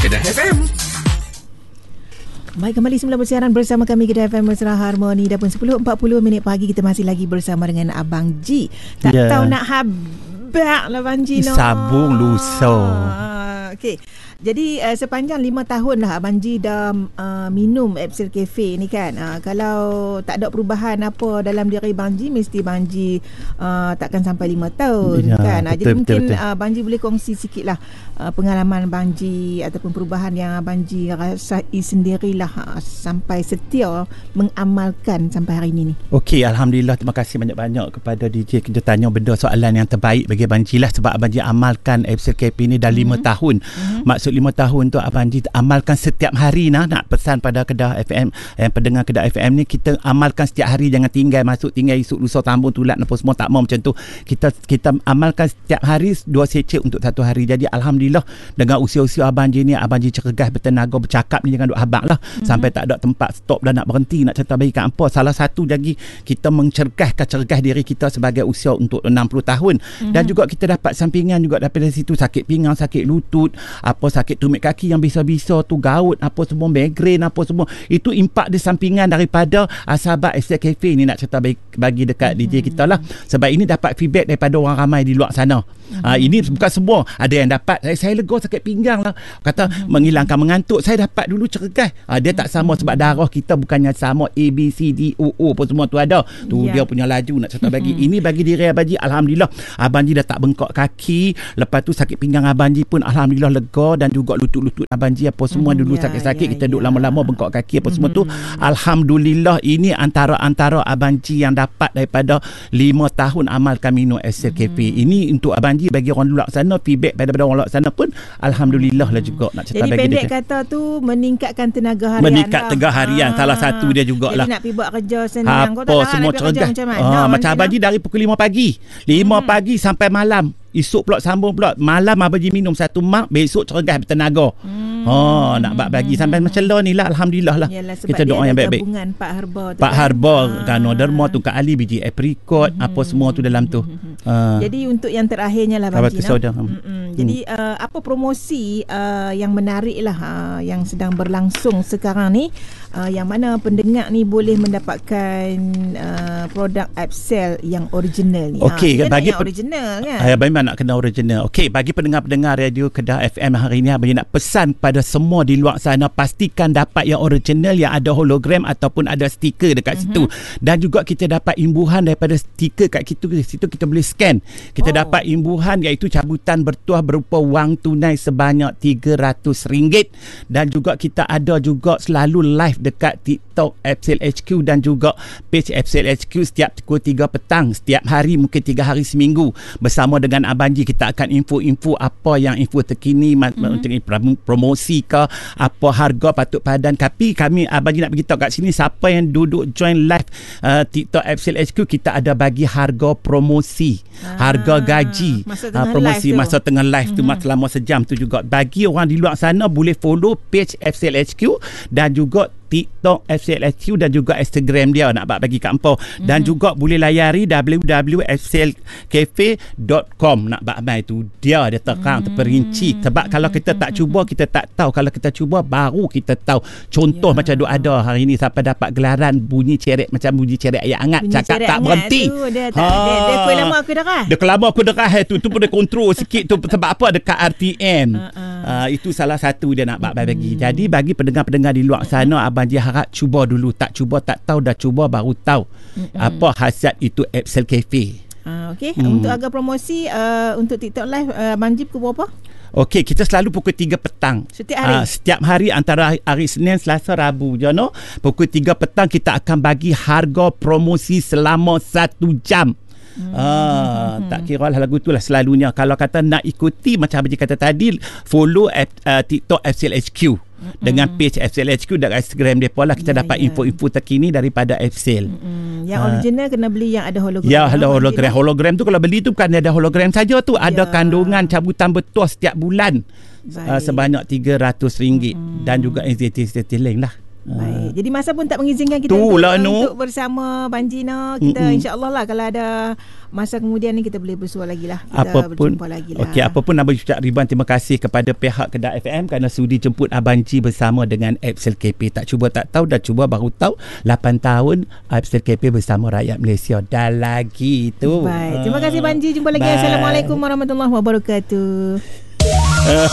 Kedah FM. Baik, kembali semula bersiaran bersama kami Kedah FM Mesra Harmoni. Dah pun 10.40 minit pagi, kita masih lagi bersama dengan Abang G. Tak tahu nak habak lah Abang G. Sabung lusa. Okey. Jadi sepanjang 5 tahun lah Abang G dah minum Absol Cafe ni kan. Kalau tak ada perubahan apa dalam diri Abang G, mesti Abang G takkan sampai 5 tahun kan. Betul, jadi mungkin betul. Abang G boleh kongsi sikit lah pengalaman Abang G ataupun perubahan yang Abang G rasai sendirilah sampai setia mengamalkan sampai hari ini ni. Okey, Alhamdulillah, terima kasih banyak-banyak kepada DJ. Kita tanya benda soalan yang terbaik bagi Abang G lah, sebab Abang G amalkan Absol Cafe ni dah 5 tahun. Maksud 5 tahun tu Abang G amalkan setiap hari. Nak pesan pada Kedah FM, pendengar Kedah FM ni, kita amalkan setiap hari. Jangan tinggal masuk, tinggal esok, lusa, tambung, tulat apa semua, tak mau macam tu. Kita amalkan setiap hari 2 secek untuk 1 hari. Jadi Alhamdulillah, dengan usia-usia Abang G ni, Abang G cergas, bertenaga, bercakap ni jangan duk habaq lah. Sampai tak ada tempat stop dah nak berhenti, nak cerita bagi kat apa. Salah satu lagi, kita cergas diri kita sebagai usia untuk 60 tahun. Dan juga kita dapat sampingan juga daripada situ, sakit pinggang, sakit lutut, sakit tumit kaki yang bisa-bisa tu, gaut apa semua, migraine apa semua, itu impak dia sampingan daripada sahabat Absol Cafe ni. Nak cerita bagi dekat DJ kita lah, sebab ini dapat feedback daripada orang ramai di luar sana. Ini bukan semua, ada yang dapat saya lega sakit pinggang lah, kata menghilangkan mengantuk. Saya dapat dulu cergas. Dia tak sama sebab darah kita bukannya sama, A, B, C, D, O apa semua tu ada tu. Dia punya laju. Nak cerita bagi ini bagi diri Abang G, Alhamdulillah Abang G dah tak bengkak kaki. Lepas tu sakit pinggang Abang G pun Alhamdulillah lega, dan juga lutut-lutut Abang G apa semua dulu sakit-sakit, kita duduk lama-lama bengkak kaki apa semua tu. Alhamdulillah, ini antara Abang G yang dapat daripada 5 tahun amalkan minum Absol Cafe. Ini untuk Abang G, bagi orang luar sana, feedback daripada orang luar sana pun Alhamdulillah lah juga. Nak cerita jadi bagi pendek dia, kata tu meningkatkan tenaga harian. meningkat tenaga harian, salah satu dia jugalah. Jadi nak pergi buat kerja senang, kau tak nak semua kerja cergas. macam mana? Macam Abang G dari pukul 5 pagi 5 pagi sampai malam. Esok pula sambung pula malam, Abang G minum 1 mak, besok cergas bertenaga. Nak bagi sampai macam ni lah. Alhamdulillah lah. Yalah, sebab kita doa yang baik-baik. Gabungan Pak Herba tu. Pak Herba, Ganoderma, Tungkak Ali, biji apricot, apa semua tu dalam tu. Jadi untuk yang terakhirnya lah Bang G. Jadi apa promosi yang menarik lah yang sedang berlangsung sekarang ni, yang mana pendengar ni boleh mendapatkan produk Absol yang original ni. Okey, bagi yang original kan. Bagaimana nak kena original. Okey, bagi pendengar-pendengar radio Kedah FM hari ni, Abang nak pesan pada semua di luar sana, pastikan dapat yang original, yang ada hologram ataupun ada stiker dekat situ. Dan juga kita dapat imbuhan daripada stiker kat situ kita boleh scan. Kita dapat imbuhan, iaitu cabutan bertuah berupa wang tunai sebanyak RM300. Dan juga kita ada juga selalu live dekat TikTok Absol HQ dan juga page Absol HQ setiap pukul 3 petang setiap hari, mungkin 3 hari seminggu. Bersama dengan Abang G, kita akan info-info apa yang info terkini, promosi ke, apa harga patut padan. Tapi kami, Abang G nak beritahu kat sini, siapa yang duduk join live TikTok Absol HQ, kita ada bagi harga promosi, harga gaji, promosi masa tengah live tu, selama sejam tu juga. Bagi orang di luar sana, boleh follow page Absol HQ dan juga TikTok Absol HQ dan juga Instagram dia, nak bagi kat empoh. Dan juga boleh layari www.absolcafe.com. nak bakmai tu dia terang terperinci. Sebab kalau kita tak cuba, kita tak tahu. Kalau kita cuba, baru kita tahu. Contoh macam duk ada hari ni, sampai dapat gelaran bunyi ceret, macam bunyi ceret ayat hangat, bunyi cakap tak berhenti tu, dia kuih lama aku derah. Dia kelama aku derah tu pun dia kontrol sikit tu. Sebab apa? Dekat RTM. Itu salah satu dia nak bagi. Jadi bagi pendengar-pendengar di luar sana, Abang G harap cuba dulu. Tak cuba tak tahu, dah cuba baru tahu apa khasiat itu Absol Cafe. Okey. Untuk agak promosi untuk TikTok live, Abang G pukul berapa? Okey, kita selalu pukul 3 petang. Setiap hari? Setiap hari antara hari Senin, Selasa, Rabu. Pukul 3 petang kita akan bagi harga promosi selama 1 jam. Tak kira lah lagu tu lah selalunya. Kalau kata nak ikuti, macam Abang G kata tadi, follow TikTok Absol HQ dengan page Absol HQ dan Instagram mereka lah. Kita dapat info-info terkini daripada Absol. Yang original kena beli yang ada hologram. Ya, ada hologram. Hologram tu kalau beli tu bukan ada hologram saja tu, ada kandungan cabutan betul setiap bulan sebanyak RM300 dan juga insentif lain lah. Baik. Jadi masa pun tak mengizinkan kita untuk bersama Banjina. Kita insya-Allah lah kalau ada masa kemudian ni kita boleh bersua lagi lah. Kita berjumpa lagi lah. Okey, apa pun Abang ucap ribuan terima kasih kepada pihak Kedah FM kerana sudi jemput Abang Ji bersama dengan Epsil KP. Tak cuba tak tahu, dah cuba baru tahu 8 tahun Epsil KP bersama rakyat Malaysia. Dah lagi tu. Baik. Terima kasih Banji. Jumpa lagi. Assalamualaikum warahmatullahi wabarakatuh.